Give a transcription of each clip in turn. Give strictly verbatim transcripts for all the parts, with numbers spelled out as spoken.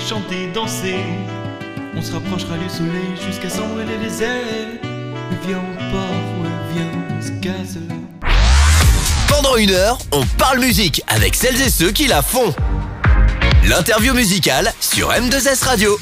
chanter, danser. On se rapprochera du soleil jusqu'à s'envoler les ailes. Viens au port, ouais, viens, se casse. Pendant une heure, on parle musique avec celles et ceux qui la font. L'interview musicale sur M deux S Radio.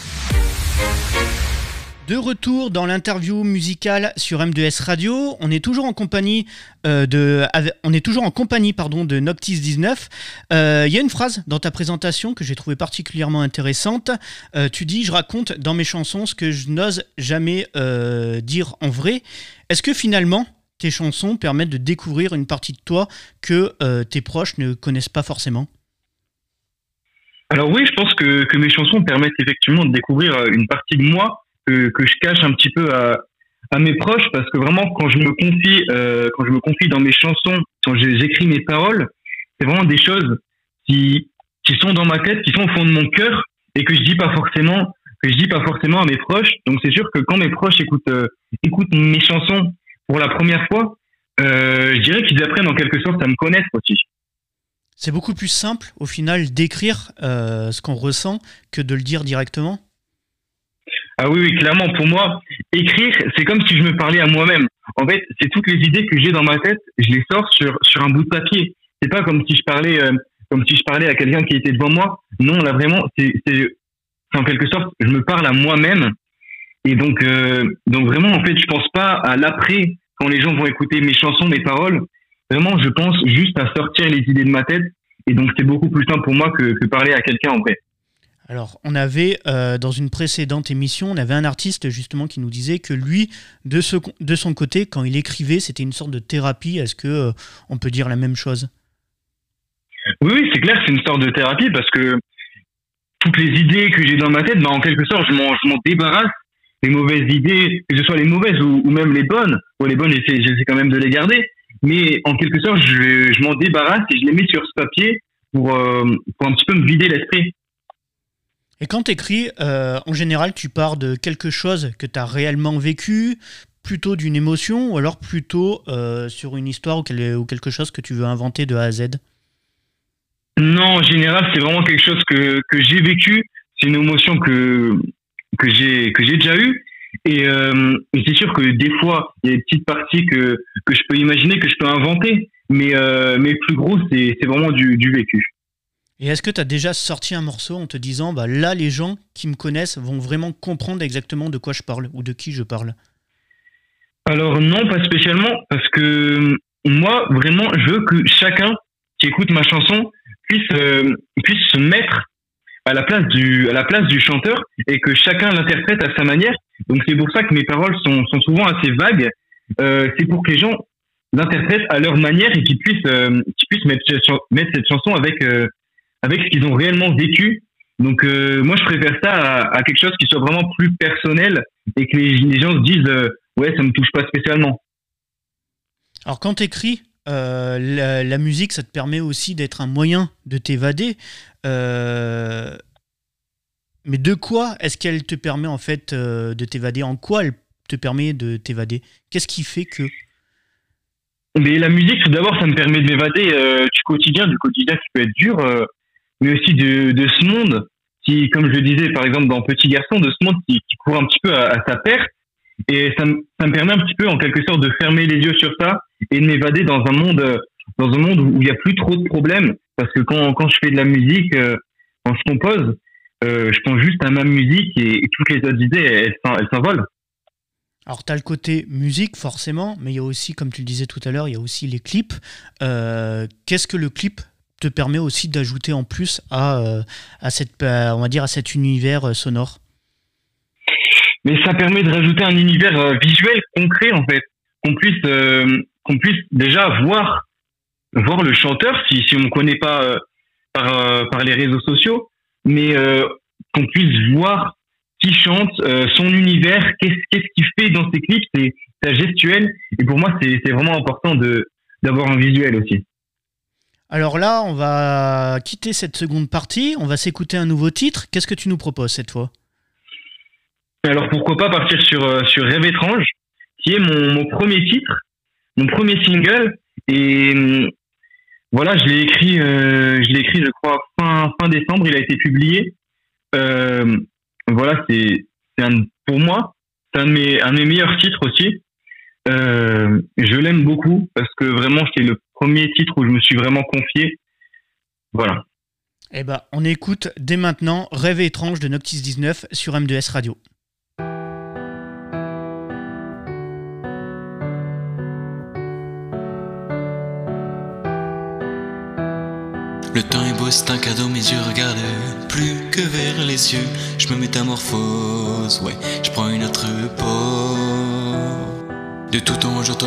De retour dans l'interview musicale sur M deux S Radio, on est toujours en compagnie euh, de, avec, on est toujours en compagnie pardon de Noctis dix-neuf. Il euh, y a une phrase dans ta présentation que j'ai trouvée particulièrement intéressante. Euh, tu dis, je raconte dans mes chansons ce que je n'ose jamais euh, dire en vrai. Est-ce que finalement tes chansons permettent de découvrir une partie de toi que euh, tes proches ne connaissent pas forcément? Alors oui, je pense que, que mes chansons permettent effectivement de découvrir une partie de moi que, que je cache un petit peu à, à mes proches, parce que vraiment quand je me confie euh, quand je me confie dans mes chansons, quand j'écris mes paroles, c'est vraiment des choses qui qui sont dans ma tête, qui sont au fond de mon cœur et que je dis pas forcément que je dis pas forcément à mes proches. Donc c'est sûr que quand mes proches écoutent euh, écoutent mes chansons pour la première fois, euh, je dirais qu'ils apprennent en quelque sorte à me connaître aussi. C'est beaucoup plus simple au final d'écrire euh, ce qu'on ressent que de le dire directement. Ah oui, oui, clairement, pour moi, écrire, c'est comme si je me parlais à moi-même. En fait, c'est toutes les idées que j'ai dans ma tête, je les sors sur sur un bout de papier. C'est pas comme si je parlais euh, comme si je parlais à quelqu'un qui était devant moi. Non, là vraiment, c'est c'est, c'est en quelque sorte, je me parle à moi-même. Et donc euh, donc vraiment, en fait, je pense pas à l'après quand les gens vont écouter mes chansons, mes paroles. Vraiment, je pense juste à sortir les idées de ma tête. Et donc, c'est beaucoup plus simple pour moi que que parler à quelqu'un en vrai. Alors, on avait, euh, dans une précédente émission, on avait un artiste justement qui nous disait que lui, de, ce, de son côté, quand il écrivait, c'était une sorte de thérapie. Est-ce que euh, on peut dire la même chose? Oui, oui, c'est clair, c'est une sorte de thérapie parce que toutes les idées que j'ai dans ma tête, bah, en quelque sorte, je m'en, je m'en débarrasse. Les mauvaises idées, que ce soit les mauvaises ou, ou même les bonnes. Bon, les bonnes, j'essaie, j'essaie quand même de les garder. Mais en quelque sorte, je, je m'en débarrasse et je les mets sur ce papier pour, euh, pour un petit peu me vider l'esprit. Et quand tu écris, euh, en général, tu pars de quelque chose que tu as réellement vécu, plutôt d'une émotion, ou alors plutôt euh, sur une histoire ou, quel, ou quelque chose que tu veux inventer de A à Z? Non, en général, c'est vraiment quelque chose que, que j'ai vécu. C'est une émotion que, que, j'ai, que j'ai déjà eue. Et, euh, et c'est sûr que des fois, il y a des petites parties que, que je peux imaginer, que je peux inventer. Mais, euh, mais plus gros, c'est, c'est vraiment du, du vécu. Et est-ce que tu as déjà sorti un morceau en te disant bah là, les gens qui me connaissent vont vraiment comprendre exactement de quoi je parle ou de qui je parle? Alors non, pas spécialement, parce que moi, vraiment, je veux que chacun qui écoute ma chanson puisse, euh, puisse se mettre à la place du, à la place du chanteur et que chacun l'interprète à sa manière. Donc c'est pour ça que mes paroles sont, sont souvent assez vagues. Euh, c'est pour que les gens l'interprètent à leur manière et qu'ils puissent, euh, qu'ils puissent mettre, mettre cette chanson avec... Euh, avec ce qu'ils ont réellement vécu. Donc euh, moi je préfère ça à, à quelque chose qui soit vraiment plus personnel et que les, les gens se disent euh, ouais, ça me touche pas spécialement. Alors quand tu écris euh, la, la musique, ça te permet aussi d'être un moyen de t'évader, euh, mais de quoi est-ce qu'elle te permet en fait euh, de t'évader? En quoi elle te permet de t'évader? Qu'est-ce qui fait que... Mais la musique, tout d'abord, ça me permet de m'évader euh, du quotidien, du quotidien qui peut être dur, euh, mais aussi de, de ce monde qui, comme je le disais par exemple dans Petit Garçon, de ce monde qui, qui court un petit peu à, à sa perte. Et ça me, ça me permet un petit peu en quelque sorte de fermer les yeux sur ça et de m'évader dans un monde, dans un monde où il n'y a plus trop de problèmes. Parce que quand, quand je fais de la musique, euh, quand je compose, euh, je pense juste à ma musique et, et toutes les autres idées, elles, elles s'envolent. Alors, tu as le côté musique, forcément, mais il y a aussi, comme tu le disais tout à l'heure, il y a aussi les clips. Euh, qu'est-ce que le clip te permet aussi d'ajouter en plus à, euh, à, cette, à, on va dire, à cet univers sonore? Mais ça permet de rajouter un univers euh, visuel, concret, en fait. Qu'on puisse, euh, qu'on puisse déjà voir, voir le chanteur, si, si on ne connaît pas euh, par, euh, par les réseaux sociaux, mais euh, qu'on puisse voir qui chante, euh, son univers, qu'est-ce, qu'est-ce qu'il fait dans ses clips, c'est sa gestuelle. Et pour moi, c'est, c'est vraiment important de, d'avoir un visuel aussi. Alors là, on va quitter cette seconde partie, on va s'écouter un nouveau titre. Qu'est-ce que tu nous proposes cette fois? Alors pourquoi pas partir sur, euh, sur Rêve étrange, qui est mon, mon premier titre, mon premier single. Et euh, voilà, je l'ai écrit, euh, je l'ai écrit, je crois, fin, fin décembre, il a été publié. euh, voilà, c'est, c'est un, pour moi, c'est un de mes, un de mes meilleurs titres aussi. Euh, je l'aime beaucoup parce que vraiment, c'est le premier titre où je me suis vraiment confié. Voilà. Eh ben, on écoute dès maintenant Rêve étrange de Noctis dix-neuf sur M deux S Radio. Le temps est beau, c'est un cadeau, mes yeux regardent plus que vers les yeux. Je me métamorphose, ouais, je prends une autre peau. De tout temps, j'entends